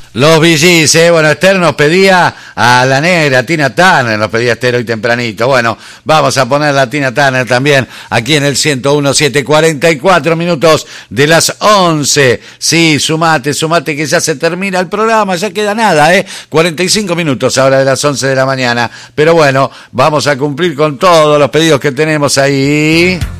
Los VGs, bueno, Esther nos pedía a la negra, Tina Turner, nos pedía Esther hoy tempranito. Bueno, vamos a poner la Tina Turner también aquí en el 101.7, 44 minutos de las 11. Sí, sumate que ya se termina el programa, ya queda nada, 45 minutos ahora de las 11 de la mañana. Pero bueno, vamos a cumplir con todos los pedidos que tenemos ahí.